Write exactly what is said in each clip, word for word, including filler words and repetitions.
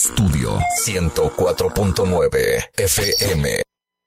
Estudio ciento cuatro punto nueve F M.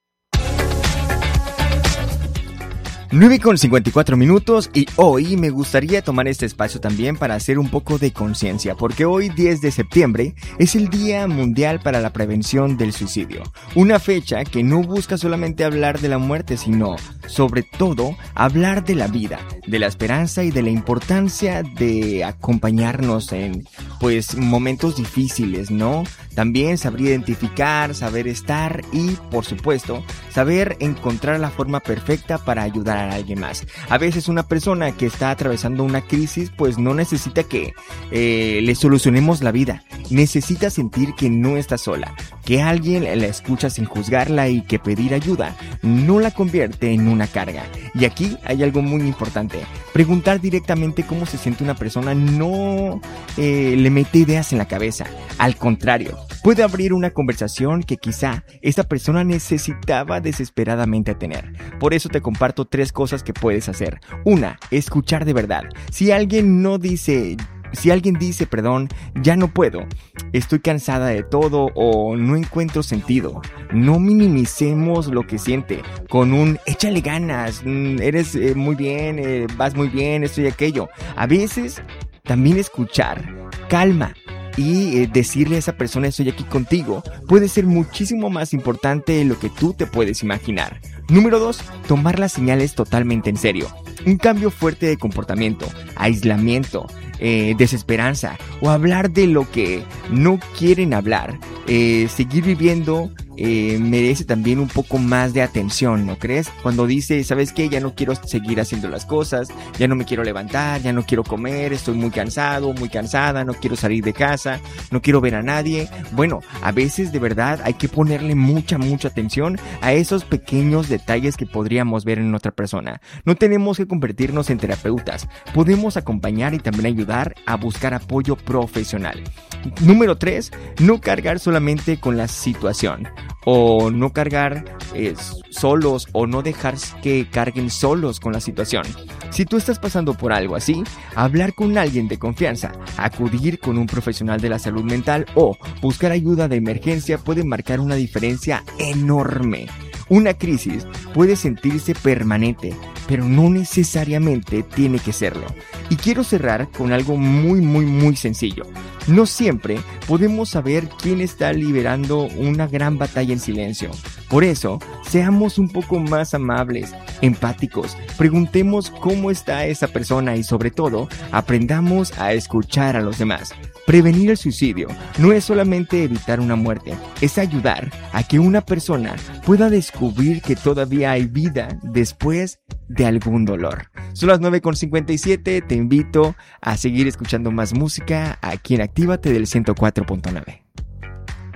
nueve con cincuenta y cuatro minutos y hoy me gustaría tomar este espacio también para hacer un poco de conciencia, porque hoy diez de septiembre es el Día Mundial para la Prevención del Suicidio, una fecha que no busca solamente hablar de la muerte, sino sobre todo hablar de la vida, de la esperanza y de la importancia de acompañarnos en pues momentos difíciles, ¿no? También saber identificar, saber estar y por supuesto saber encontrar la forma perfecta para ayudar a alguien más. A veces una persona que está atravesando una crisis pues no necesita que eh, le solucionemos la vida, necesita sentir que no está sola, que alguien la escucha sin juzgarla y que pedir ayuda no la convierte en una carga. Y aquí hay algo muy importante, preguntar directamente cómo se siente una persona no eh, le mete ideas en la cabeza, al contrario, puede abrir una conversación que quizá esta persona necesitaba desesperadamente tener. Por eso te comparto tres cosas que puedes hacer. Una, escuchar de verdad. Si alguien no dice... Si alguien dice, perdón, ya no puedo, estoy cansada de todo o no encuentro sentido, no minimicemos lo que siente con un échale ganas, eres eh, muy bien, eh, vas muy bien, esto y aquello. A veces también escuchar, calma. Y eh, decirle a esa persona estoy aquí contigo puede ser muchísimo más importante de lo que tú te puedes imaginar. Número dos, tomar las señales totalmente en serio. Un cambio fuerte de comportamiento, aislamiento, eh, desesperanza o hablar de lo que no quieren hablar. Eh, seguir viviendo eh, merece también un poco más de atención, ¿no crees? Cuando dice, ¿sabes qué? Ya no quiero seguir haciendo las cosas, ya no me quiero levantar, ya no quiero comer, estoy muy cansado, muy cansada, no quiero salir de casa, no quiero ver a nadie. Bueno, a veces de verdad hay que ponerle mucha, mucha atención a esos pequeños detalles que podríamos ver en otra persona. No tenemos que convertirnos en terapeutas, podemos acompañar y también ayudar a buscar apoyo profesional. Número tres, no cargar solamente con la situación o no cargar eh, solos o no dejar que carguen solos con la situación. Si tú estás pasando por algo así, hablar con alguien de confianza, acudir con un profesional de la salud mental o buscar ayuda de emergencia puede marcar una diferencia enorme. Una crisis puede sentirse permanente, pero no necesariamente tiene que serlo. Y quiero cerrar con algo muy muy muy sencillo. No siempre podemos saber quién está liberando una gran batalla en silencio. Por eso, seamos un poco más amables, empáticos, preguntemos cómo está esa persona y sobre todo, aprendamos a escuchar a los demás. Prevenir el suicidio no es solamente evitar una muerte, es ayudar a que una persona pueda descubrir que todavía hay vida después de algún dolor. Son las nueve con cincuenta y siete, te invito a seguir escuchando más música aquí en Actívate del ciento cuatro punto nueve.